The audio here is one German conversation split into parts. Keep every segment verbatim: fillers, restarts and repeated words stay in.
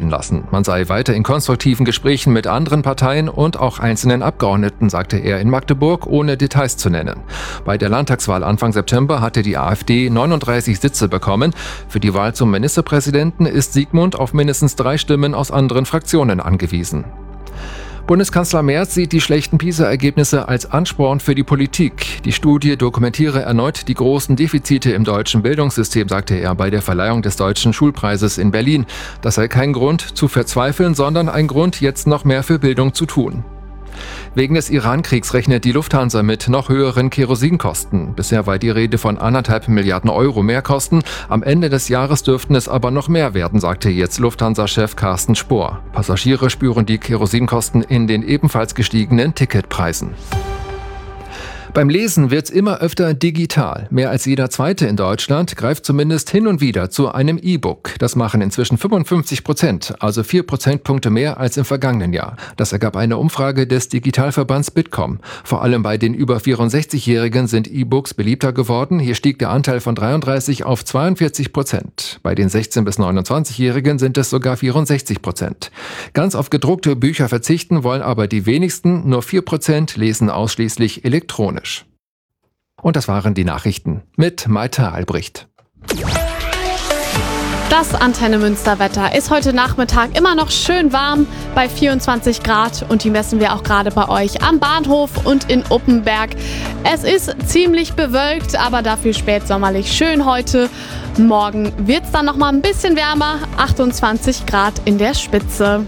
spielen lassen. Man sei weiter in konstruktiven Gesprächen mit anderen Parteien und auch einzelnen Abgeordneten, sagte er in Magdeburg, ohne Details zu nennen. Bei der Landtagswahl Anfang September hatte die AfD neununddreißig Sitze bekommen. Für die Wahl zum Ministerpräsidenten ist Sigmund auf mindestens drei Stimmen aus anderen Fraktionen angewiesen. Bundeskanzler Merz sieht die schlechten PISA-Ergebnisse als Ansporn für die Politik. Die Studie dokumentiere erneut die großen Defizite im deutschen Bildungssystem, sagte er bei der Verleihung des Deutschen Schulpreises in Berlin. Das sei kein Grund zu verzweifeln, sondern ein Grund, jetzt noch mehr für Bildung zu tun. Wegen des Iran-Kriegs rechnet die Lufthansa mit noch höheren Kerosinkosten. Bisher war die Rede von anderthalb Milliarden Euro Mehrkosten. Am Ende des Jahres dürften es aber noch mehr werden, sagte jetzt Lufthansa-Chef Carsten Spohr. Passagiere spüren die Kerosinkosten in den ebenfalls gestiegenen Ticketpreisen. Beim Lesen wird's immer öfter digital. Mehr als jeder Zweite in Deutschland greift zumindest hin und wieder zu einem E-Book. Das machen inzwischen fünfundfünfzig Prozent, also vier Prozentpunkte mehr als im vergangenen Jahr. Das ergab eine Umfrage des Digitalverbands Bitkom. Vor allem bei den über vierundsechzigjährigen sind E-Books beliebter geworden. Hier stieg der Anteil von dreiunddreißig auf zweiundvierzig Prozent. Bei den sechzehn- bis neunundzwanzigjährigen sind es sogar vierundsechzig Prozent. Ganz auf gedruckte Bücher verzichten wollen aber die wenigsten. Nur vier Prozent lesen ausschließlich elektronisch. Und das waren die Nachrichten mit Maita Albrecht. Das Antenne Münster-Wetter ist heute Nachmittag immer noch schön warm bei vierundzwanzig Grad und die messen wir auch gerade bei euch am Bahnhof und in Uppenberg. Es ist ziemlich bewölkt, aber dafür spätsommerlich schön heute. Morgen wird es dann noch mal ein bisschen wärmer, achtundzwanzig Grad in der Spitze.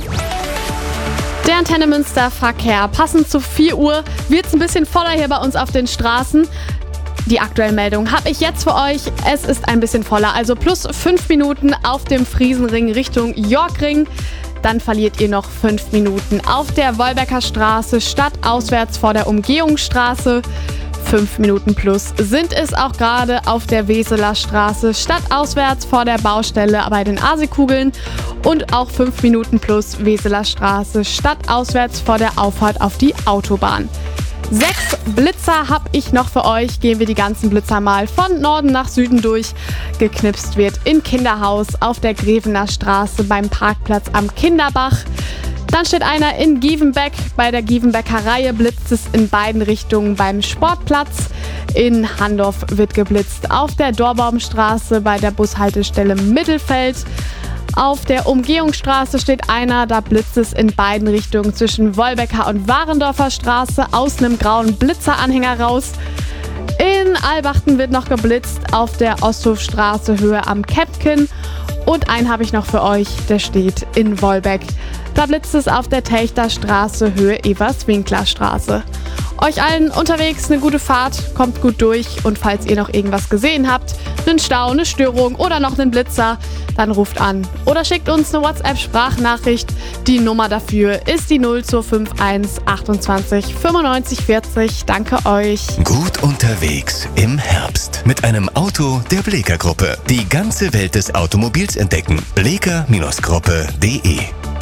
Der Antenne Münster Verkehr. Passend zu vier Uhr wird es ein bisschen voller hier bei uns auf den Straßen. Die aktuelle Meldung habe ich jetzt für euch. Es ist ein bisschen voller, also plus fünf Minuten auf dem Friesenring Richtung Yorkring. Dann verliert ihr noch fünf Minuten auf der Wolbecker Straße stadtauswärts vor der Umgehungsstraße. Fünf Minuten plus sind es auch gerade auf der Weseler Straße stadtauswärts vor der Baustelle bei den Asikugeln und auch fünf Minuten plus Weseler Straße stadtauswärts vor der Auffahrt auf die Autobahn. Sechs Blitzer habe ich noch für euch. Gehen wir die ganzen Blitzer mal von Norden nach Süden durch. Geknipst wird in Kinderhaus auf der Grevener Straße beim Parkplatz am Kinderbach. Dann steht einer in Gievenbeck. Bei der Gievenbecker Reihe blitzt es in beiden Richtungen beim Sportplatz. In Handorf wird geblitzt auf der Dorbaumstraße bei der Bushaltestelle Mittelfeld. Auf der Umgehungsstraße steht einer, da blitzt es in beiden Richtungen zwischen Wolbecker und Warendorfer Straße aus einem grauen Blitzeranhänger raus. In Albachten wird noch geblitzt auf der Osthofstraße Höhe am Käppchen. Und einen habe ich noch für euch, der steht in Wolbeck. Da blitzt es auf der Techterstraße Höhe Evers-Winkler-Straße. Euch allen unterwegs eine gute Fahrt, kommt gut durch und falls ihr noch irgendwas gesehen habt, einen Stau, eine Störung oder noch einen Blitzer, dann ruft an oder schickt uns eine WhatsApp-Sprachnachricht. Die Nummer dafür ist die null zwei fünf eins achtundzwanzig fünfundneunzig vierzig. Danke euch. Gut unterwegs im Herbst mit einem Auto der Bleeker Gruppe. Die ganze Welt des Automobils entdecken. bleeker Gruppe punkt de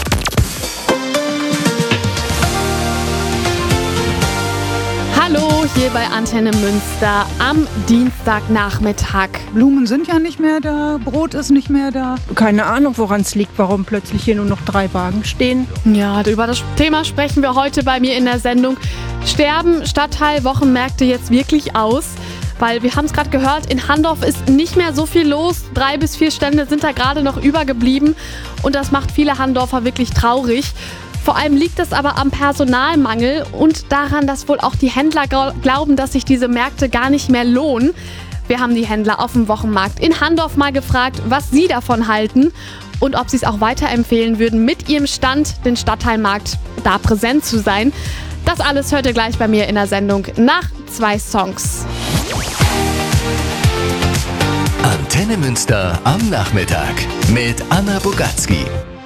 Hallo, hier bei Antenne Münster am Dienstagnachmittag. Blumen sind ja nicht mehr da, Brot ist nicht mehr da. Keine Ahnung, woran es liegt, warum plötzlich hier nur noch drei Wagen stehen. Ja, über das Thema sprechen wir heute bei mir in der Sendung. Sterben Stadtteilwochenmärkte jetzt wirklich aus? Weil wir haben es gerade gehört, in Handorf ist nicht mehr so viel los. Drei bis vier Stände sind da gerade noch übergeblieben. Und das macht viele Handorfer wirklich traurig. Vor allem liegt es aber am Personalmangel und daran, dass wohl auch die Händler glauben, dass sich diese Märkte gar nicht mehr lohnen. Wir haben die Händler auf dem Wochenmarkt in Handorf mal gefragt, was sie davon halten und ob sie es auch weiterempfehlen würden, mit ihrem Stand den Stadtteilmarkt da präsent zu sein. Das alles hört ihr gleich bei mir in der Sendung nach zwei Songs. Antenne Münster am Nachmittag mit Anna Bogatzki.